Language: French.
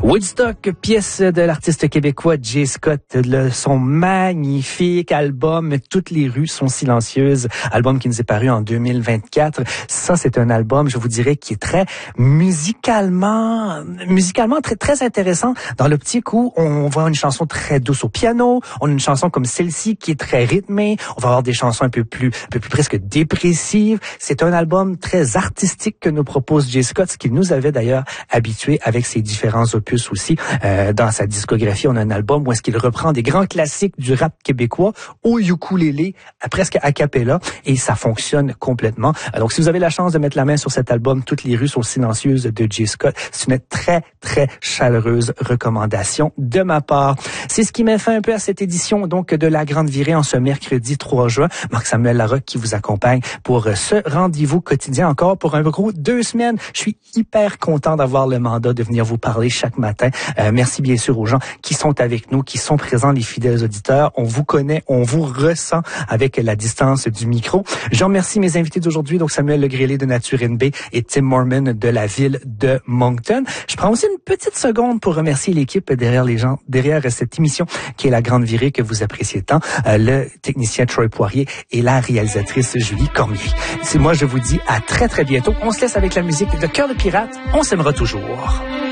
Woodstock, pièce de l'artiste québécois J. Scott, son magnifique album « Toutes les rues sont silencieuses », album qui nous est paru en 2024. Ça, c'est un album, je vous dirais, qui est très musicalement très, très intéressant dans l'optique où on voit une chanson très douce au piano, on a une chanson comme celle-ci qui est très rythmée, on va avoir des chansons un peu plus presque dépressives. C'est un album très artistique que nous propose J. Scott, ce qu'il nous avait d'ailleurs habitués avec ses différents opus aussi. Dans sa discographie, on a un album où est-ce qu'il reprend des grands classiques du rap québécois au ukulélé, presque a cappella, et ça fonctionne complètement. Donc, si vous avez la chance de mettre la main sur cet album, Toutes les rues sont silencieuses de J. Scott, c'est une très, très chaleureuse recommandation de ma part. C'est ce qui met fin un peu à cette édition donc de La Grande Virée en ce mercredi 3 juin. Marc-Samuel Larocque qui vous accompagne pour ce rendez-vous quotidien encore pour un gros 2 semaines. Je suis hyper content d'avoir le mandat de venir vous parler chaque matin. Merci bien sûr aux gens qui sont avec nous, qui sont présents, les fidèles auditeurs. On vous connaît, on vous ressent avec la distance du micro. Je remercie mes invités d'aujourd'hui, donc Samuel Legrélé de Nature NB et Tim Mormon de la ville de Moncton. Je prends aussi une petite seconde pour remercier l'équipe derrière cette émission qui est La Grande Virée que vous appréciez tant, le technicien Troy Poirier et la réalisatrice Julie Cormier. C'est moi, je vous dis à très très bientôt. On se laisse avec la musique de Cœur de Pirate. On s'aimera toujours.